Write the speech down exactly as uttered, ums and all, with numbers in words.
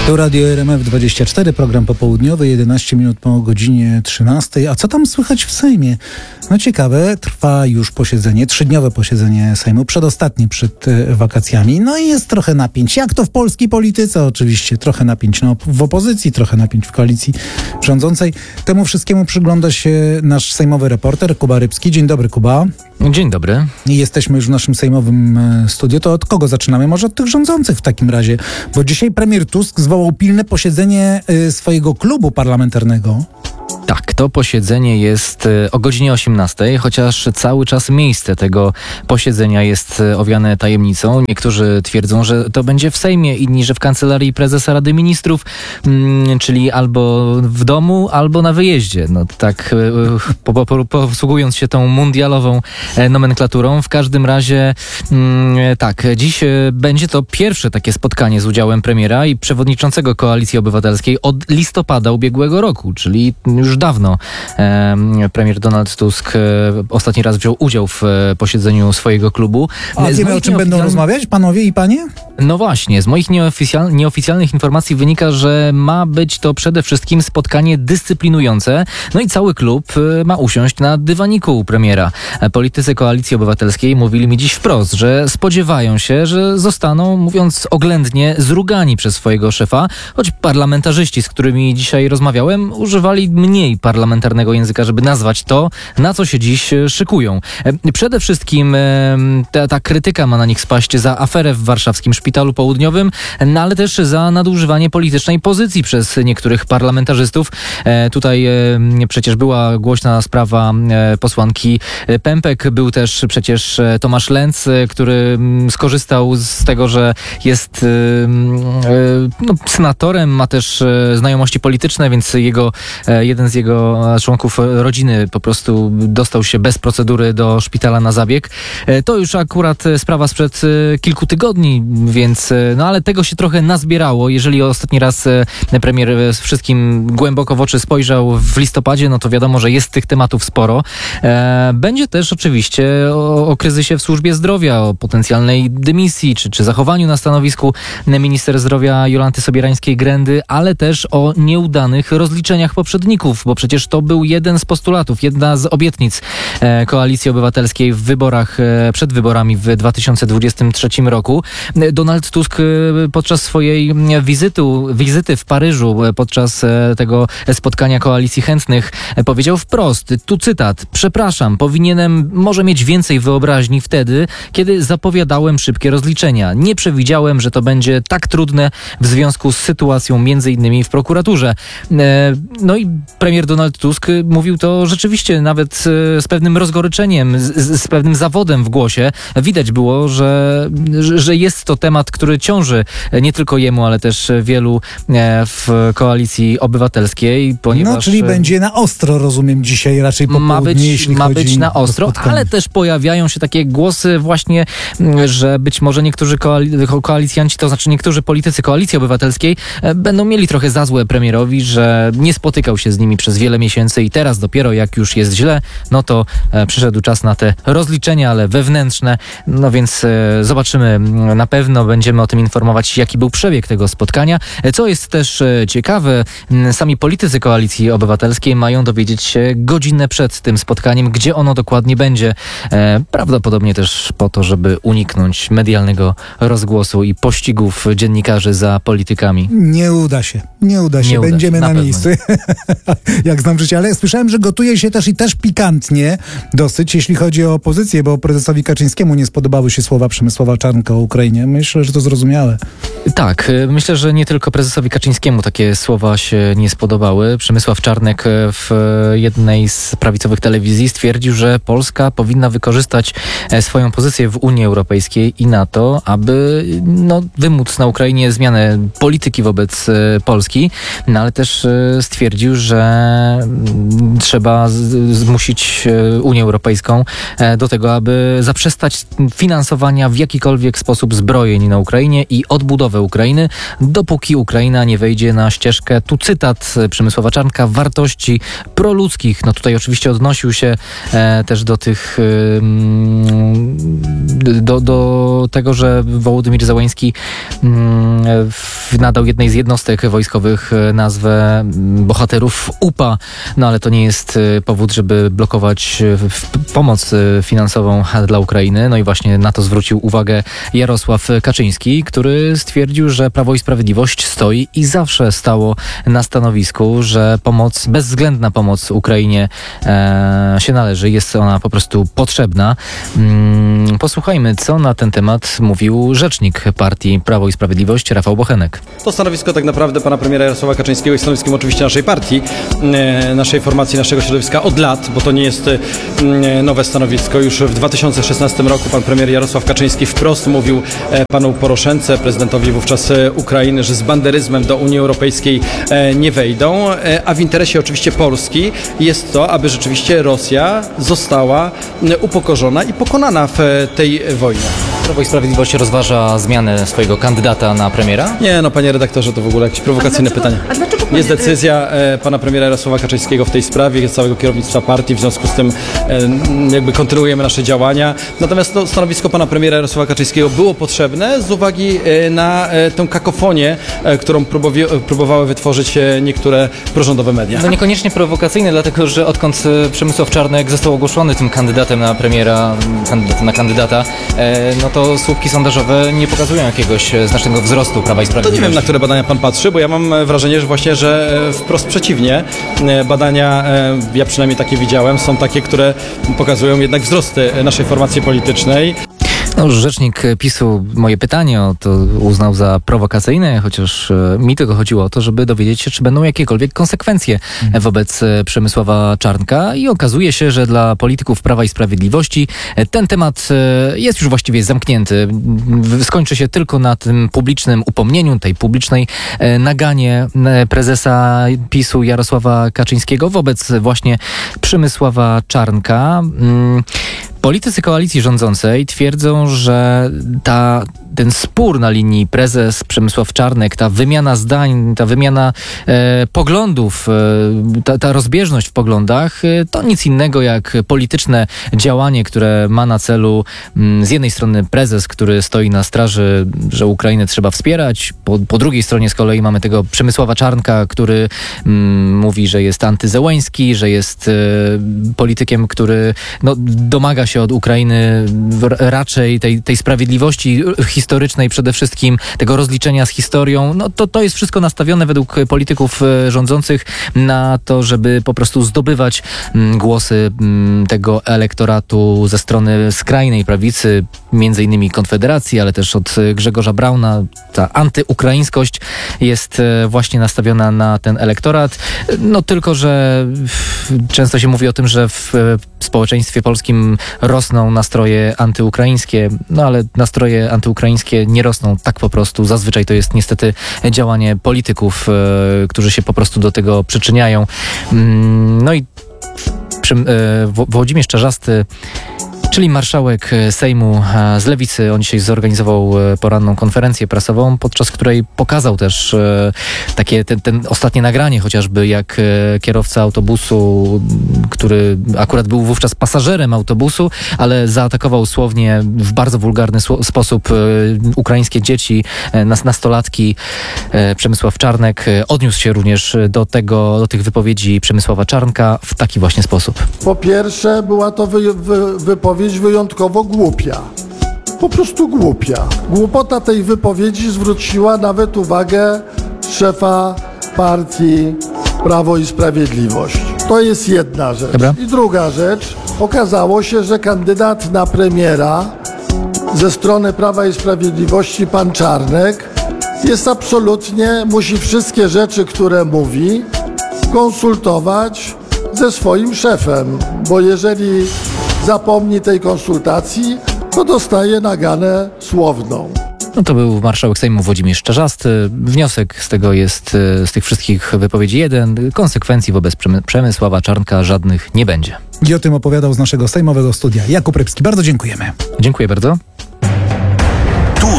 To Radio R M F dwadzieścia cztery, program popołudniowy, jedenaście minut po godzinie trzynastej. A co tam słychać w Sejmie? No ciekawe, trwa już posiedzenie, trzydniowe posiedzenie Sejmu, przedostatnie przed wakacjami. No i jest trochę napięć. Jak to w polskiej polityce oczywiście. Trochę napięć no, w opozycji, trochę napięć w koalicji rządzącej. Temu wszystkiemu przygląda się nasz sejmowy reporter Kuba Rybski. Dzień dobry, Kuba. Dzień dobry. I jesteśmy już w naszym sejmowym studiu. To od kogo zaczynamy? Może od tych rządzących w takim razie. Bo dzisiaj premier Tusk zwołał pilne posiedzenie swojego klubu parlamentarnego. Tak, to posiedzenie jest o godzinie osiemnastej, chociaż cały czas miejsce tego posiedzenia jest owiane tajemnicą. Niektórzy twierdzą, że to będzie w Sejmie, inni, że w Kancelarii Prezesa Rady Ministrów, mm, czyli albo w domu, albo na wyjeździe. No tak, po, po, posługując się tą mundialową nomenklaturą. W każdym razie mm, tak, dziś będzie to pierwsze takie spotkanie z udziałem premiera i przewodniczącego Koalicji Obywatelskiej od listopada ubiegłego roku, czyli już dawno e, premier Donald Tusk e, ostatni raz wziął udział w e, posiedzeniu swojego klubu. A wiemy, o czym będą rozmawiać panowie i panie? No właśnie, z moich nieoficjal, nieoficjalnych informacji wynika, że ma być to przede wszystkim spotkanie dyscyplinujące, no i cały klub e, ma usiąść na dywaniku u premiera. E, politycy Koalicji Obywatelskiej mówili mi dziś wprost, że spodziewają się, że zostaną, mówiąc oględnie, zrugani przez swojego szefa, choć parlamentarzyści, z którymi dzisiaj rozmawiałem, używali mniej parlamentarnego języka, żeby nazwać to, na co się dziś szykują. Przede wszystkim ta, ta krytyka ma na nich spaść za aferę w warszawskim Szpitalu Południowym, no ale też za nadużywanie politycznej pozycji przez niektórych parlamentarzystów. Tutaj przecież była głośna sprawa posłanki Pępek, był też przecież Tomasz Lenz, który skorzystał z tego, że jest no, senatorem, ma też znajomości polityczne, więc jego jeden z jego członków rodziny po prostu dostał się bez procedury do szpitala na zabieg. To już akurat sprawa sprzed kilku tygodni, więc no ale tego się trochę nazbierało. Jeżeli ostatni raz premier wszystkim głęboko w oczy spojrzał w listopadzie, no to wiadomo, że jest tych tematów sporo. Będzie też oczywiście o, o kryzysie w służbie zdrowia, o potencjalnej dymisji, czy, czy zachowaniu na stanowisku minister zdrowia Jolanty Sobierańskiej-Grendy, ale też o nieudanych rozliczeniach poprzedników, bo przecież to był jeden z postulatów, jedna z obietnic e, Koalicji Obywatelskiej w wyborach, e, przed wyborami w dwa tysiące dwudziestym trzecim roku. Donald Tusk e, podczas swojej wizyty, wizyty w Paryżu, e, podczas e, tego spotkania Koalicji Chętnych e, powiedział wprost, tu cytat, przepraszam, powinienem może mieć więcej wyobraźni wtedy, kiedy zapowiadałem szybkie rozliczenia. Nie przewidziałem, że to będzie tak trudne w związku z sytuacją między innymi w prokuraturze. E, no i premier Donald Tusk mówił to rzeczywiście nawet z pewnym rozgoryczeniem, z, z pewnym zawodem w głosie. Widać było, że, że jest to temat, który ciąży nie tylko jemu, ale też wielu w Koalicji Obywatelskiej, ponieważ... No, czyli będzie na ostro, rozumiem, dzisiaj raczej po południu, ma być, jeśli ma chodzi być na ostro, ale też pojawiają się takie głosy właśnie, że być może niektórzy koali- koalicjanci, to znaczy niektórzy politycy Koalicji Obywatelskiej będą mieli trochę za złe premierowi, że nie spotykał się z nimi przez wiele miesięcy i teraz dopiero jak już jest źle, no to e, przyszedł czas na te rozliczenia, ale wewnętrzne. No więc e, zobaczymy. Na pewno będziemy o tym informować, jaki był przebieg tego spotkania. E, co jest też e, ciekawe, m, sami politycy Koalicji Obywatelskiej mają dowiedzieć się godzinę przed tym spotkaniem, gdzie ono dokładnie będzie. E, prawdopodobnie też po to, żeby uniknąć medialnego rozgłosu i pościgów dziennikarzy za politykami. Nie uda się. Nie uda się. Nie uda Będziemy się, na na, pewno. miejscu. Jak znam życie, ale słyszałem, że gotuje się też i też pikantnie dosyć, jeśli chodzi o opozycję, bo prezesowi Kaczyńskiemu nie spodobały się słowa Przemysława Czarnka o Ukrainie. Myślę, że to zrozumiałe. Tak, myślę, że nie tylko prezesowi Kaczyńskiemu takie słowa się nie spodobały. Przemysław Czarnek w jednej z prawicowych telewizji stwierdził, że Polska powinna wykorzystać swoją pozycję w Unii Europejskiej i NATO, aby no, wymóc na Ukrainie zmianę polityki wobec Polski, no ale też stwierdził, że że mm, trzeba z- zmusić e, Unię Europejską e, do tego, aby zaprzestać finansowania w jakikolwiek sposób zbrojeń na Ukrainie i odbudowę Ukrainy, dopóki Ukraina nie wejdzie na ścieżkę, tu cytat Przemysława Czarnka, wartości proludzkich. No tutaj oczywiście odnosił się e, też do tych mm, do, do tego, że Wołodymyr Zełenski mm, w- nadał jednej z jednostek wojskowych e, nazwę mm, bohaterów U P A, no ale to nie jest e, powód, żeby blokować e, w- pomoc e, finansową dla Ukrainy. No i właśnie na to zwrócił uwagę Jarosław Kaczyński, który stwierdził, że Prawo i Sprawiedliwość stoi i zawsze stało na stanowisku, że pomoc, bezwzględna pomoc Ukrainie e, się należy, jest ona po prostu potrzebna. Mm, posłuchajmy, co na ten temat mówił rzecznik partii Prawo i Sprawiedliwość, Rafał Bochenek. To stanowisko tak naprawdę pana premiera Jarosława Kaczyńskiego jest stanowiskiem oczywiście naszej partii, e, naszej formacji, naszego środowiska od lat, bo to nie jest e, nowe stanowisko. Już w dwa tysiące szesnastym roku pan premier Jarosław Kaczyński wprost mówił e, panu Poroszence, prezydentowi wówczas e, Ukrainy, że z banderyzmem do Unii Europejskiej e, nie wejdą, e, a w interesie oczywiście Polski jest to, aby rzeczywiście Rosja została e, upokorzona i pokonana w e, tej wojnie. Prawo i Sprawiedliwość rozważa zmianę swojego kandydata na premiera? Nie, no panie redaktorze, to w ogóle jakieś prowokacyjne A dlaczego- pytanie. a dlaczego pan- Jest decyzja e, pana premiera Jarosława Kaczyńskiego w tej sprawie, jest całego kierownictwa partii, w związku z tym e, m, jakby kontynuujemy nasze działania. Natomiast no, stanowisko pana premiera Jarosława Kaczyńskiego było potrzebne z uwagi e, na e, tę kakofonię, e, którą próbowi, próbowały wytworzyć e, niektóre prorządowe media. No niekoniecznie prowokacyjny, dlatego że odkąd e, Przemysław Czarnek został ogłoszony tym kandydatem na premiera, kandydatem na kandydata, e, no to słupki sondażowe nie pokazują jakiegoś e, znacznego wzrostu Prawa i To nie Sprawiedliwości. wiem, na które badania pan patrzy, bo ja mam e, wrażenie, że właśnie, że e, wprost przeciwnie. E, Badania, e, ja przynajmniej takie widziałem, są takie, które pokazują jednak wzrosty e, naszej formacji politycznej. No, rzecznik PiSu moje pytanie o to uznał za prowokacyjne, chociaż e, mi tylko chodziło o to, żeby dowiedzieć się, czy będą jakiekolwiek konsekwencje e, wobec e, Przemysława Czarnka i okazuje się, że dla polityków Prawa i Sprawiedliwości e, ten temat e, jest już właściwie zamknięty. W- Skończy się tylko na tym publicznym upomnieniu, tej publicznej e, naganie e, prezesa PiSu Jarosława Kaczyńskiego wobec właśnie Przemysława Czarnka. Mm, Politycy koalicji rządzącej twierdzą, że ta, ten spór na linii prezes Przemysław Czarnek, ta wymiana zdań, ta wymiana e, poglądów, e, ta, ta rozbieżność w poglądach, e, to nic innego jak polityczne działanie, które ma na celu m, z jednej strony prezes, który stoi na straży, że Ukrainę trzeba wspierać, po, po drugiej stronie z kolei mamy tego Przemysława Czarnka, który m, mówi, że jest antyzełański, że jest e, politykiem, który no, domaga się od Ukrainy r- raczej tej, tej sprawiedliwości historycznej przede wszystkim, tego rozliczenia z historią. No to, to jest wszystko nastawione według polityków e, rządzących na to, żeby po prostu zdobywać m, głosy m, tego elektoratu ze strony skrajnej prawicy, między innymi Konfederacji, ale też od e, Grzegorza Brauna. Ta antyukraińskość jest e, właśnie nastawiona na ten elektorat. No tylko, że w, często się mówi o tym, że w e, społeczeństwie polskim rosną nastroje antyukraińskie, no ale nastroje antyukraińskie nie rosną tak po prostu. Zazwyczaj to jest niestety działanie polityków, e, którzy się po prostu do tego przyczyniają. Mm, no i przy, e, Wo- Włodzimierz Czarzasty, czyli marszałek Sejmu e, z Lewicy, on dzisiaj zorganizował e, poranną konferencję prasową, podczas której pokazał też e, takie ten, ten ostatnie nagranie, chociażby jak e, kierowca autobusu, m, który akurat był wówczas pasażerem autobusu, ale zaatakował słownie w bardzo wulgarny sło- sposób e, ukraińskie dzieci, e, nas, nastolatki. E, Przemysław Czarnek e, odniósł się również do tego, do tych wypowiedzi Przemysława Czarnka w taki właśnie sposób. Po pierwsze, była to wy, wy, wypowiedź wyjątkowo głupia. Po prostu głupia. Głupota tej wypowiedzi zwróciła nawet uwagę szefa partii Prawo i Sprawiedliwość. To jest jedna rzecz. Dobra. I druga rzecz. Okazało się, że kandydat na premiera ze strony Prawa i Sprawiedliwości, pan Czarnek, jest absolutnie, musi wszystkie rzeczy, które mówi, konsultować ze swoim szefem, bo jeżeli zapomni tej konsultacji, to dostaje naganę słowną. No to był marszałek Sejmu Włodzimierz Czarzasty. Wniosek z tego jest, z tych wszystkich wypowiedzi jeden. Konsekwencji wobec Przemy- Przemysława Czarnka żadnych nie będzie. I o tym opowiadał z naszego sejmowego studia Jakub Rybski. Bardzo dziękujemy. Dziękuję bardzo.